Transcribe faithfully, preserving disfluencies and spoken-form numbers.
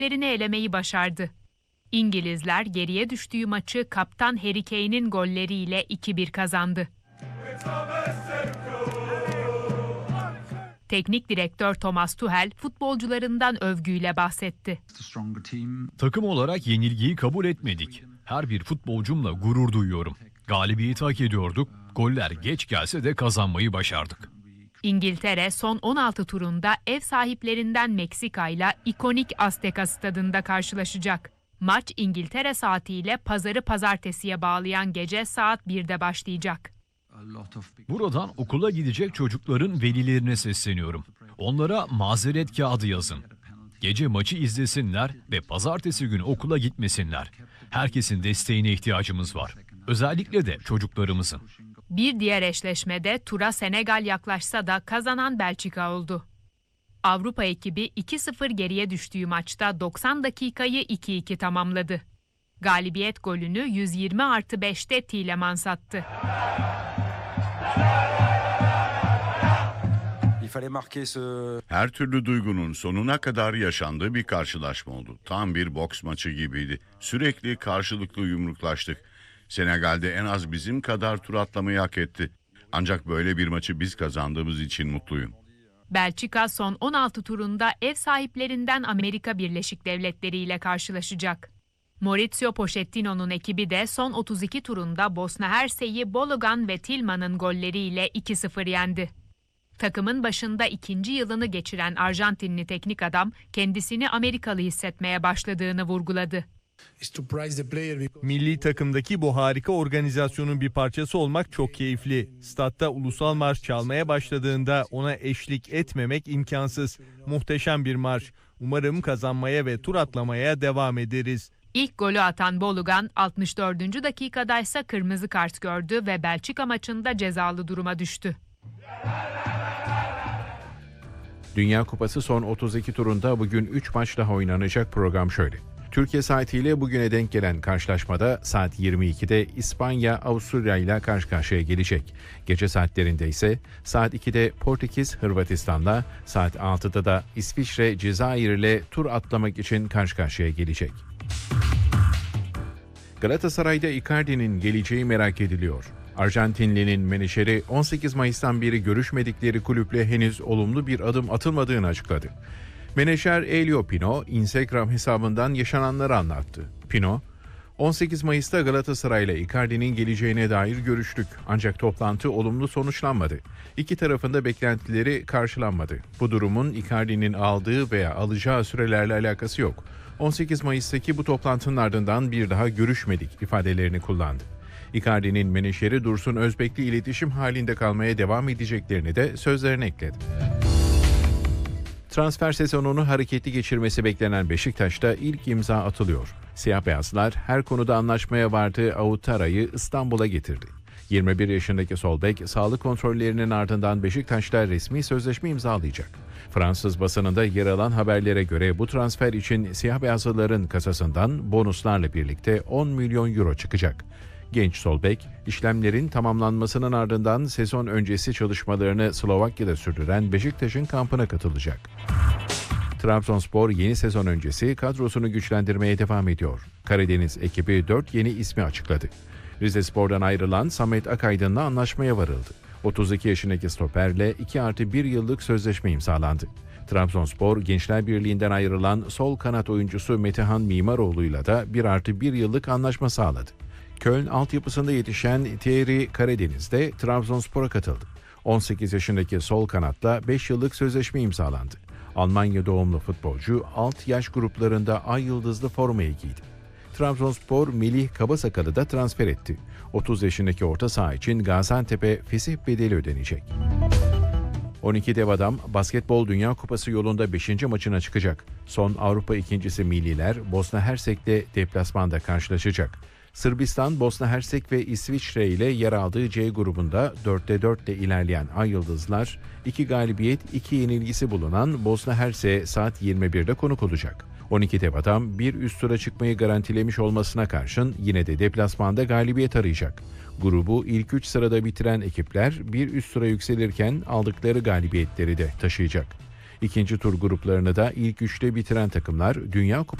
rakiplerini elemeyi başardı. İngilizler geriye düştüğü maçı kaptan Harry Kane'in golleriyle iki bir kazandı. Teknik direktör Thomas Tuchel futbolcularından övgüyle bahsetti. Takım olarak yenilgiyi kabul etmedik. Her bir futbolcumla gurur duyuyorum. Galibiyeti hak ediyorduk. Goller geç gelse de kazanmayı başardık. İngiltere son on altı turunda ev sahiplerinden Meksika ile ikonik Azteca stadında karşılaşacak. Maç İngiltere saatiyle pazarı pazartesiye bağlayan gece saat birde başlayacak. Buradan okula gidecek çocukların velilerine sesleniyorum. Onlara mazeret kağıdı yazın. Gece maçı izlesinler ve pazartesi günü okula gitmesinler. Herkesin desteğine ihtiyacımız var. Özellikle de çocuklarımızın. Bir diğer eşleşmede tura Senegal yaklaşsa da kazanan Belçika oldu. Avrupa ekibi iki sıfır geriye düştüğü maçta doksan dakikayı iki iki tamamladı. Galibiyet golünü yüz yirmi artı beşte Tielemans attı. Her türlü duygunun sonuna kadar yaşandığı bir karşılaşma oldu. Tam bir boks maçı gibiydi. Sürekli karşılıklı yumruklaştık. Senegal'de en az bizim kadar tur atlamayı hak etti. Ancak böyle bir maçı biz kazandığımız için mutluyum. Belçika son on altı turunda ev sahiplerinden Amerika Birleşik Devletleri ile karşılaşacak. Mauricio Pochettino'nun ekibi de son otuz iki turunda Bosna Hersek'i Balogan ve Tillman'ın golleriyle iki sıfır yendi. Takımın başında ikinci yılını geçiren Arjantinli teknik adam kendisini Amerikalı hissetmeye başladığını vurguladı. Milli takımdaki bu harika organizasyonun bir parçası olmak çok keyifli. Statta ulusal marş çalmaya başladığında ona eşlik etmemek imkansız. Muhteşem bir marş. Umarım kazanmaya ve tur atlamaya devam ederiz. İlk golü atan Balogan altmış dördüncü dakikadaysa kırmızı kart gördü ve Belçika maçında cezalı duruma düştü. Dünya Kupası son otuz iki turunda bugün üç maç daha oynanacak. Program şöyle. Türkiye saatiyle bugüne denk gelen karşılaşmada saat yirmi ikide İspanya Avusturya ile karşı karşıya gelecek. Gece saatlerinde ise saat ikide Portekiz Hırvatistan'la, saat altıda da İsviçre Cezayir ile tur atlamak için karşı karşıya gelecek. Galatasaray'da Icardi'nin geleceği merak ediliyor. Arjantinli'nin menajeri on sekiz Mayıs'tan beri görüşmedikleri kulüple henüz olumlu bir adım atılmadığını açıkladı. Menajer Elio Pino, Instagram hesabından yaşananları anlattı. Pino, on sekiz Mayıs'ta Galatasaray ile Icardi'nin geleceğine dair görüştük. Ancak toplantı olumlu sonuçlanmadı. İki tarafın da beklentileri karşılanmadı. Bu durumun Icardi'nin aldığı veya alacağı sürelerle alakası yok. on sekiz Mayıs'taki bu toplantının ardından bir daha görüşmedik ifadelerini kullandı. Icardi'nin menajeri Dursun Özbek'le iletişim halinde kalmaya devam edeceklerini de sözlerine ekledi. Transfer sezonunu hareketli geçirmesi beklenen Beşiktaş'ta ilk imza atılıyor. Siyah beyazlar her konuda anlaşmaya vardığı Outara'yı İstanbul'a getirdi. yirmi bir yaşındaki sol bek sağlık kontrollerinin ardından Beşiktaş'ta resmi sözleşme imzalayacak. Fransız basınında yer alan haberlere göre bu transfer için siyah beyazlıların kasasından bonuslarla birlikte on milyon euro çıkacak. Genç sol bek, işlemlerin tamamlanmasının ardından sezon öncesi çalışmalarını Slovakya'da sürdüren Beşiktaş'ın kampına katılacak. Trabzonspor yeni sezon öncesi kadrosunu güçlendirmeye devam ediyor. Karadeniz ekibi dört yeni ismi açıkladı. Rizespor'dan ayrılan Samet Akaydın'la anlaşmaya varıldı. otuz iki yaşındaki stoperle iki artı bir yıllık sözleşme imzalandı. Trabzonspor, Gençler Birliği'nden ayrılan sol kanat oyuncusu Metehan Mimaroğlu'yla da bir artı bir yıllık anlaşma sağladı. Köln altyapısında yetişen Thierry Karadeniz de Trabzonspor'a katıldı. on sekiz yaşındaki sol kanatla beş yıllık sözleşme imzalandı. Almanya doğumlu futbolcu alt yaş gruplarında ay yıldızlı formayı giydi. Trabzonspor Melih Kabasakal'ı da transfer etti. otuz yaşındaki orta saha için Gaziantep'e fesih bedeli ödenecek. on iki dev adam Basketbol Dünya Kupası yolunda beşinci maçına çıkacak. Son Avrupa ikincisi Milliler Bosna Hersek'le deplasmanda karşılaşacak. Sırbistan, Bosna Hersek ve İsviçre ile yer aldığı C grubunda dörtte dört ile ilerleyen Ay Yıldızlar, iki galibiyet, iki yenilgisi bulunan Bosna Hersek'e saat yirmi birde konuk olacak. on iki dev adam bir üst tura çıkmayı garantilemiş olmasına karşın yine de deplasmanda galibiyet arayacak. Grubu ilk üç sırada bitiren ekipler bir üst tura yükselirken aldıkları galibiyetleri de taşıyacak. İkinci tur gruplarını da ilk üçte bitiren takımlar Dünya Kupası